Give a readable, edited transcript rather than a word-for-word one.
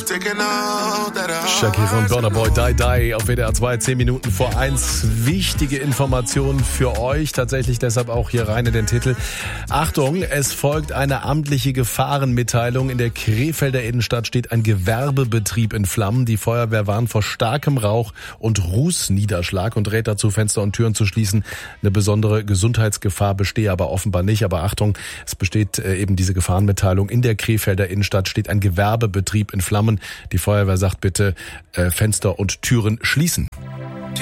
Shakira und Burna Boy, Die Die auf WDR 2, 10 Minuten vor 1. Wichtige Informationen für euch, tatsächlich deshalb auch hier rein in den Titel. Achtung, es folgt eine amtliche Gefahrenmitteilung. In der Krefelder Innenstadt steht ein Gewerbebetrieb in Flammen. Die Feuerwehr warnt vor starkem Rauch und Rußniederschlag und rät dazu, Fenster und Türen zu schließen. Eine besondere Gesundheitsgefahr bestehe aber offenbar nicht. Aber Achtung, es besteht eben diese Gefahrenmitteilung. In der Krefelder Innenstadt steht ein Gewerbebetrieb in Flammen. Die Feuerwehr sagt bitte Fenster und Türen schließen.